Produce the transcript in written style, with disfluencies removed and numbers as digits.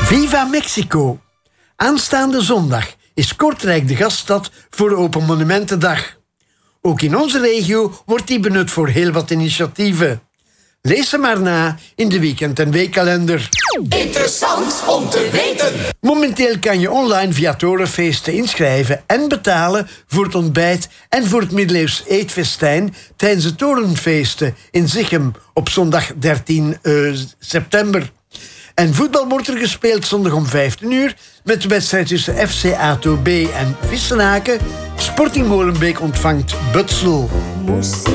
Viva Mexico. Aanstaande zondag is Kortrijk de gaststad voor Open Monumentendag. Ook in onze regio wordt die benut voor heel wat initiatieven. Lees ze maar na in de weekend- en weekkalender. Interessant om te weten. Momenteel kan je online via Torenfeesten inschrijven en betalen voor het ontbijt en voor het middeleeuws eetfestijn tijdens de Torenfeesten in Zichem op zondag 13 september. En voetbal wordt er gespeeld zondag om 15 uur met de wedstrijd tussen FC ATO B en Vissenaken. Sporting Molenbeek ontvangt Butsel.